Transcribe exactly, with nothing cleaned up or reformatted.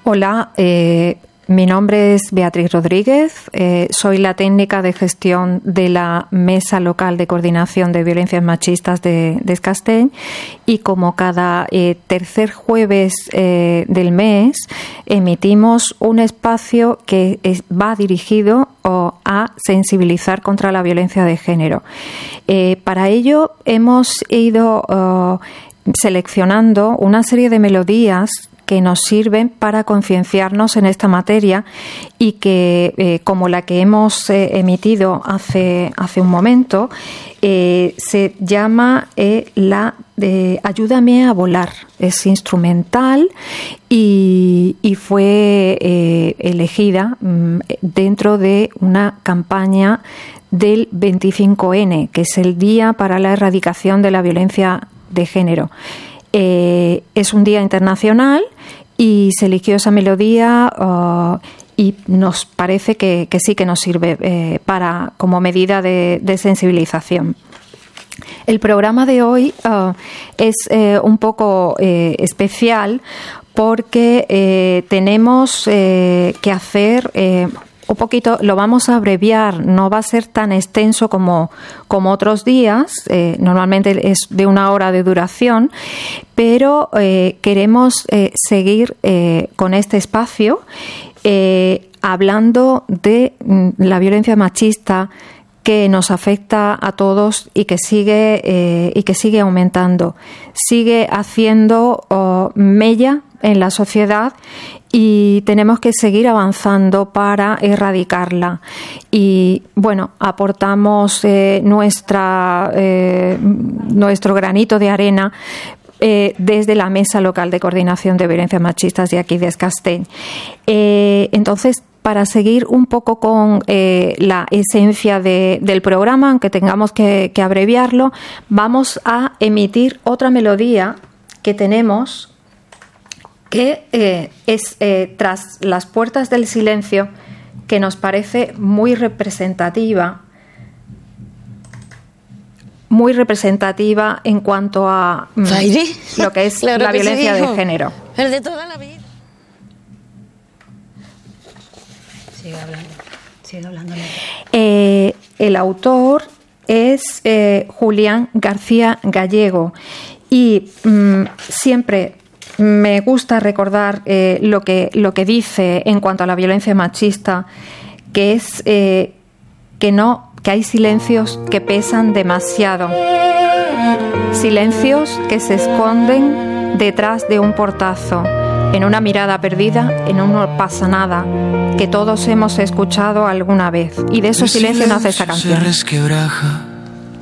Hola, eh, mi nombre es Beatriz Rodríguez, eh, soy la técnica de gestión de la Mesa Local de Coordinación de Violencias Machistas de, de Escastell, y como cada eh, tercer jueves eh, del mes emitimos un espacio que es, va dirigido oh, a sensibilizar contra la violencia de género. Eh, para ello hemos ido oh, seleccionando una serie de melodías que nos sirven para concienciarnos en esta materia y que, eh, como la que hemos eh, emitido hace, hace un momento, eh, se llama eh, la de Ayúdame a volar. Es instrumental y, y fue eh, elegida mm, dentro de una campaña del veinticinco ene, que es el Día para la Erradicación de la Violencia de Género. Eh, es un día internacional y se eligió esa melodía uh, y nos parece que, que sí que nos sirve eh, para como medida de, de sensibilización. El programa de hoy uh, es eh, un poco eh, especial porque eh, tenemos eh, que hacer eh, un poquito, lo vamos a abreviar, no va a ser tan extenso como, como otros días, eh, normalmente es de una hora de duración, pero eh, queremos eh, seguir eh, con este espacio eh, hablando de mm, la violencia machista que nos afecta a todos y que sigue eh, y que sigue aumentando, sigue haciendo oh, mella en la sociedad y tenemos que seguir avanzando para erradicarla. Y bueno, aportamos eh, nuestra eh, nuestro granito de arena eh, desde la Mesa Local de Coordinación de Violencias Machistas de aquí de Escastell. Eh, entonces, para seguir un poco con eh, la esencia de, del programa, aunque tengamos que, que abreviarlo, vamos a emitir otra melodía que tenemos, que eh, es eh, Tras las puertas del silencio, que nos parece muy representativa, muy representativa en cuanto a mm, lo que es claro la que violencia sí, de género. El de toda la vida. Sigue hablando, sigue hablando. Eh, el autor es eh, Julián García Gallego y mm, siempre me gusta recordar eh, lo que lo que dice en cuanto a la violencia machista, que es eh, que no que hay silencios que pesan demasiado, silencios que se esconden detrás de un portazo, en una mirada perdida, en un no pasa nada, que todos hemos escuchado alguna vez, y de esos silencios nace esta canción. Se resquebraja